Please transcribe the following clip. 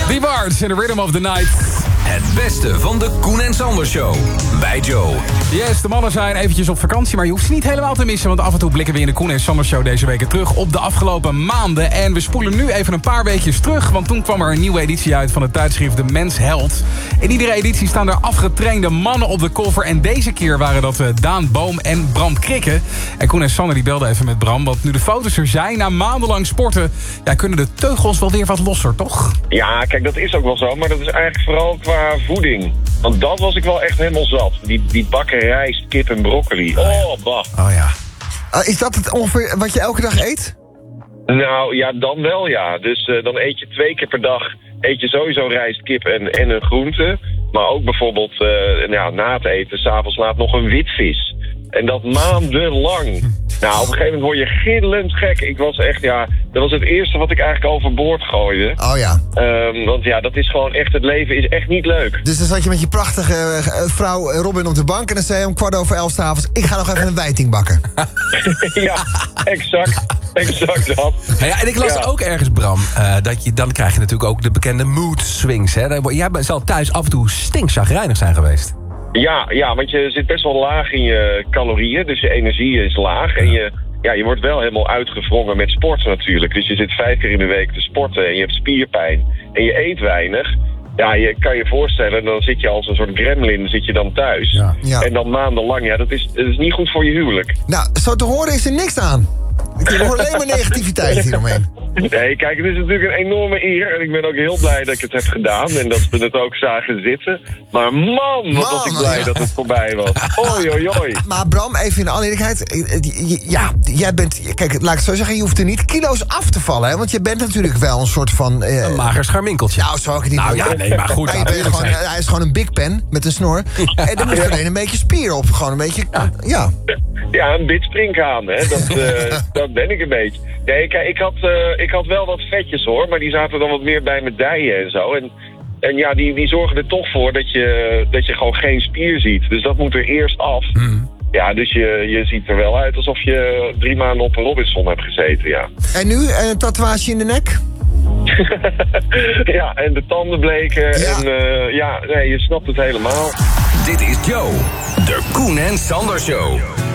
The Bards in the Rhythm of the Night. Het beste van de Koen en Sander Show. Bij Joe. Yes, de mannen zijn eventjes op vakantie, maar je hoeft ze niet helemaal te missen. Want af en toe blikken we in de Koen en Sander Show deze weken terug op de afgelopen maanden. En we spoelen nu even een paar weekjes terug. Want toen kwam er een nieuwe editie uit van het tijdschrift De Mens Held. In iedere editie staan er afgetrainde mannen op de cover. En deze keer waren dat Daan Boom en Bram Krikke. En Koen en Sander die belden even met Bram. Want nu de foto's er zijn, na maandenlang sporten... ja, kunnen de teugels wel weer wat losser, toch? Ja, kijk, dat is ook wel zo. Maar dat is eigenlijk vooral qua voeding. Want dat was ik wel echt helemaal zat. Die bakken rijst, kip en broccoli. Oh, bah. Oh ja. Is dat het ongeveer wat je elke dag eet? Nou, ja, dan wel, ja. Dus dan eet je 2 keer per dag... eet je sowieso rijst, kip en een groente. Maar ook bijvoorbeeld na het eten... 's avonds laat nog een witvis. En dat maandenlang. Nou, op een gegeven moment word je gillend gek. Ik was echt, dat was het eerste wat ik eigenlijk overboord gooide. Oh ja. Want ja, dat is gewoon echt, het leven is echt niet leuk. Dus dan zat je met je prachtige vrouw Robin op de bank... en dan zei je om 11:15 's avonds... ik ga nog even een wijting bakken. Ja, exact dat. Ja, en ik las ook ergens, Bram, dan krijg je natuurlijk ook de bekende mood swings. Hè? Jij zal thuis af en toe stinkchagrijnig zijn geweest. Ja, want je zit best wel laag in je calorieën, dus je energie is laag. En je wordt wel helemaal uitgewrongen met sporten natuurlijk. Dus je zit 5 keer in de week te sporten en je hebt spierpijn en je eet weinig. Ja, je kan je voorstellen, dan zit je als een soort gremlin zit je dan thuis. Ja. En dan maandenlang, dat is niet goed voor je huwelijk. Nou, zo te horen is er niks aan. Ik hoor alleen maar negativiteit hieromheen. Nee, kijk, het is natuurlijk een enorme eer. En ik ben ook heel blij dat ik het heb gedaan. En dat we het ook zagen zitten. Maar man, wat was ik blij dat het voorbij was. Oei. Maar Bram, even in alle eerlijkheid. Jij bent... Kijk, laat ik het zo zeggen. Je hoeft er niet kilo's af te vallen. Hè? Want je bent natuurlijk wel een soort van... een mager scharminkeltje. Nou, zou ik het niet doen. Ja, nee, maar goed. Hij is gewoon een big pen met een snor. En dan moet alleen een beetje spier op. Gewoon een beetje... Ja. Ja, een bit springhaan, hè. Dat ben ik een beetje. Nee, kijk, ik had wel wat vetjes, hoor. Maar die zaten dan wat meer bij mijn dijen en zo. En ja, die zorgen er toch voor dat je gewoon geen spier ziet. Dus dat moet er eerst af. Ja, dus je ziet er wel uit alsof je 3 maanden op een Robinson hebt gezeten, ja. En nu? Een tatoeage in de nek? Ja, en de tanden bleken. Ja. En je snapt het helemaal. Dit is Joe, de Koen en Sander Show.